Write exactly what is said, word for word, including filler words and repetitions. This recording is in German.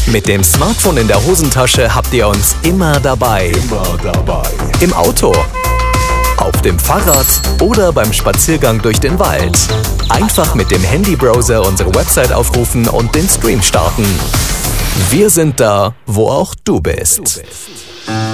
Mit dem Smartphone in der Hosentasche habt ihr uns immer dabei. Immer dabei. Im Auto, auf dem Fahrrad oder beim Spaziergang durch den Wald. Einfach mit dem Handybrowser unsere Website aufrufen und den Stream starten. Wir sind da, wo auch du bist. Du bist.